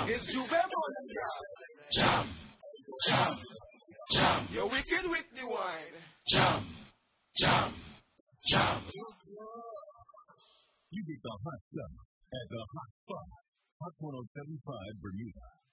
It's Juve Morning, y'all. Jam, jam, jam. You're wicked with the wine. Jam, jam, jam. You get the hot stuff at the hot spot. Hot 107.5 Bermuda.